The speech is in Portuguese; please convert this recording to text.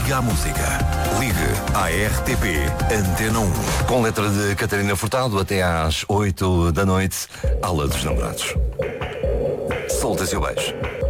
Liga à música. Ligue à RTP Antena 1. Com letra de Catarina Furtado até às 8 da noite. Aula dos Namorados. Solta-se o beijo.